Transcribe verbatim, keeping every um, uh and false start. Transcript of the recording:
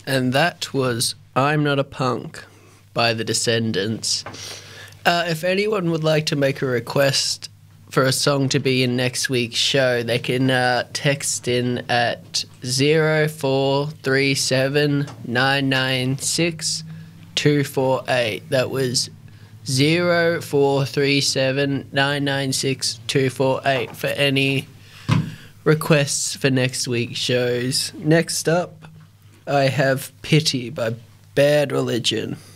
And that was I'm Not a Punk by The Descendants. Uh, if anyone would like to make a request for a song to be in next week's show, they can uh, text in at zero four three seven nine nine six two four eight. That was zero four three seven nine nine six two four eight for any requests for next week's shows. Next up, I have Pity by Bad Religion.